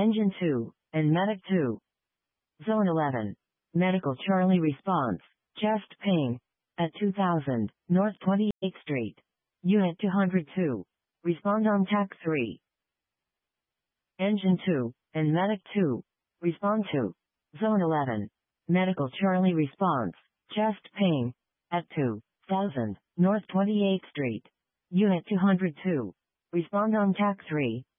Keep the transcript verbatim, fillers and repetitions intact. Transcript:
Engine two, and Medic two. Zone eleven. Medical Charlie response. Chest pain. At two thousand, North twenty-eighth Street. Unit two hundred two. Respond on T A C three. Engine two, and Medic two. Respond to. Zone eleven. Medical Charlie response. Chest pain. At two thousand, North twenty-eighth Street. Unit two hundred two. Respond on T A C three.